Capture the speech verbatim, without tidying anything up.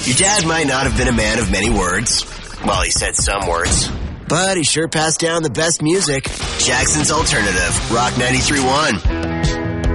Your dad might not have been a man of many words. Well, he said some words. But he sure passed down the best music. Jackson's Alternative, Rock ninety-three point one.